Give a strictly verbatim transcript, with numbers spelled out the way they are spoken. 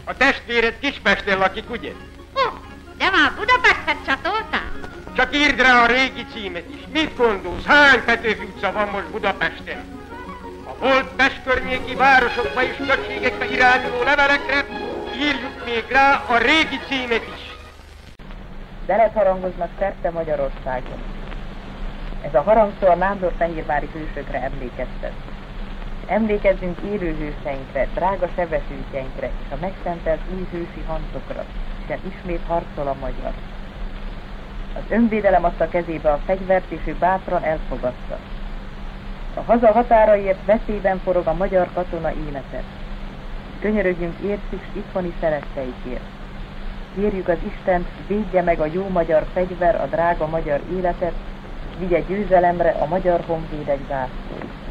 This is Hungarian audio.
A testvéred Kispesten lakik, ugye? Ó, de már Budapesthez csatoltál? Csak írd rá a régi címet is. Mit gondolsz, hány Petőfi utca van most Budapesten? A volt Pest környéki városokba és községekbe irányuló levelekre írjuk még rá a régi címet is. Zenet harangoznak szerte Magyarországon. Ez a harangszó a nándorfehérvári hősökre emlékeztet. Emlékezzünk élő hőseinkre, drága sebesültjeinkre és a megszentelt új hősi hancokra, hiszen ismét harcol a magyar. Az önvédelem adta kezébe a fegyvert, és ő bátran elfogadta. A haza határaiért veszélyben forog a magyar katona élete. Könyörögjünk értük s itthoni szeretteikért. Kérjük az Istent, védje meg a jó magyar fegyver, a drága magyar életet, vigye győzelemre a magyar honvédek zászlóit.